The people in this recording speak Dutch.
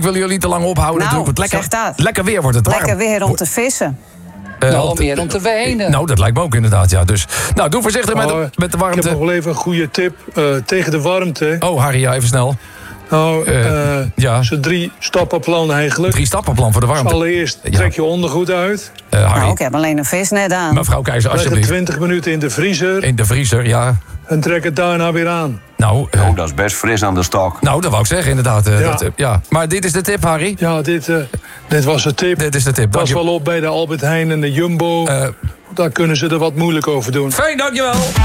Ik wil jullie niet te lang ophouden. Nou, het zeg dat. lekker weer wordt het warm. Lekker weer om te vissen. Meer om te wenen. Nou, dat lijkt me ook inderdaad, ja. Dus, nou, doe voorzichtig met de warmte. Ik heb nog wel even een goede tip tegen de warmte. Oh, Harry, ja, even snel. Nou, ja. zo'n 3-stappenplan eigenlijk. 3-stappenplan voor de warmte. Dus allereerst trek je ondergoed uit. Harry. Nou, ik heb alleen een vis net aan. Mevrouw Keizer, Leg het alsjeblieft. 20 minuten in de vriezer. In de vriezer, ja. En trek het daarna weer aan. Nou, dat is best fris aan de stok. nou, dat wou ik zeggen, inderdaad. Ja. Maar dit is de tip, Harry. Ja, dit was de tip. Dit is de tip. Pas wel op bij de Albert Heijn en de Jumbo. Daar kunnen ze er wat moeilijk over doen. Fijn, dankjewel.